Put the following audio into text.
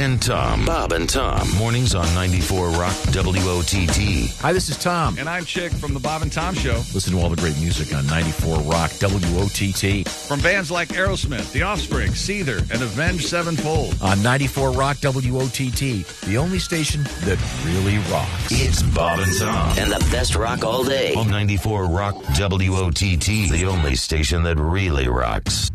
and Tom. Bob and Tom. Mornings on 94 Rock WOTT. Hi, this is Tom. And I'm Chick from the Bob and Tom Show. Listen to all the great music on 94 Rock WOTT. From bands like Aerosmith, The Offspring, Seether, and Avenged Sevenfold. On 94 Rock WOTT, the only station that really rocks. It's Bob and Tom. And the best rock all day. On 94 Rock WOTT, the only station that really rocks.